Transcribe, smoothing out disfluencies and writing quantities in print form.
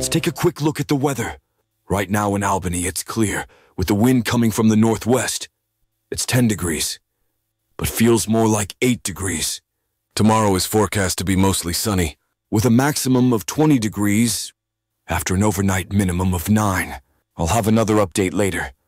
Let's take a quick look at the weather. Right now in Albany, it's clear, with the wind coming from the northwest. It's 10 degrees, but feels more like 8 degrees. Tomorrow is forecast to be mostly sunny, with a maximum of 20 degrees after an overnight minimum of 9. I'll have another update later.